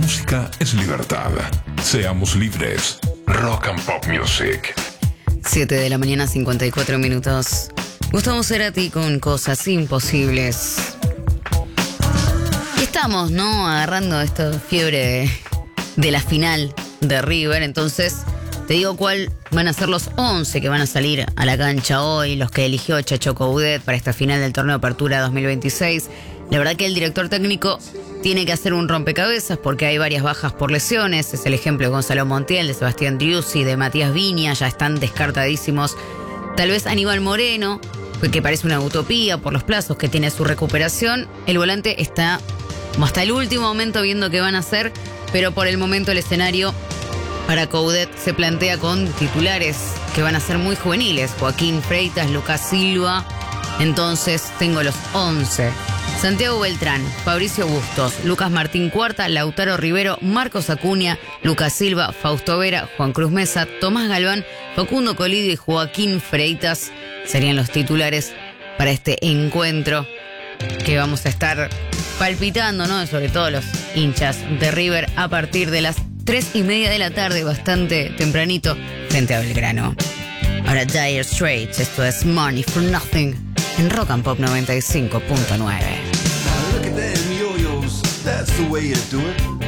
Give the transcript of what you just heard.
música es libertad. Seamos libres. Rock and Pop Music. 7 de la mañana, 54 minutos. Gustavo Cerati con Cosas Imposibles. Y estamos, ¿no? Agarrando esta fiebre de la final de River. Entonces, te digo cuál van a ser los 11 que van a salir a la cancha hoy, los que eligió Chacho Coudet para esta final del torneo Apertura 2026. La verdad que el director técnico tiene que hacer un rompecabezas porque hay varias bajas por lesiones. Es el ejemplo de Gonzalo Montiel, de Sebastián Driussi, de Matías Viña. Ya están descartadísimos. Tal vez Aníbal Moreno, que parece una utopía por los plazos que tiene su recuperación. El volante está hasta el último momento viendo qué van a hacer, pero por el momento el escenario para Coudet se plantea con titulares que van a ser muy juveniles. Joaquín Freitas, Lucas Silva. Entonces tengo los 11. Santiago Beltrán, Fabricio Bustos, Lucas Martín Cuarta, Lautaro Rivero, Marcos Acuña, Lucas Silva, Fausto Vera, Juan Cruz Mesa, Tomás Galván, Facundo Colidio y Joaquín Freitas serían los titulares para este encuentro que vamos a estar palpitando, ¿no? Sobre todo los hinchas de River a partir de las 3:30 de la tarde, bastante tempranito, frente a Belgrano. Ahora Dire Straits, esto es Money for Nothing en Rock and Pop 95.9. Look at them yo-yos, that's the way you do it.